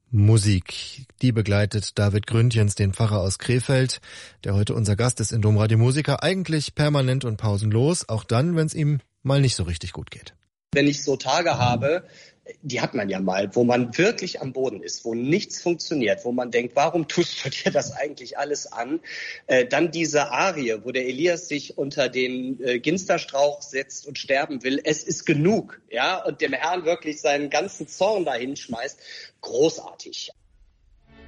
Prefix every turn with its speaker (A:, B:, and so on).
A: Musik, die begleitet David Gründjens, den Pfarrer aus Krefeld, der heute unser Gast ist in Domradio Musica, eigentlich permanent und pausenlos, auch dann, wenn es ihm mal nicht so richtig gut geht.
B: Wenn ich so Tage habe, die hat man ja mal, wo man wirklich am Boden ist, wo nichts funktioniert, wo man denkt, warum tust du dir das eigentlich alles an? Dann diese Arie, wo der Elias sich unter den Ginsterstrauch setzt und sterben will. Es ist genug, ja, und dem Herrn wirklich seinen ganzen Zorn dahin schmeißt. Großartig.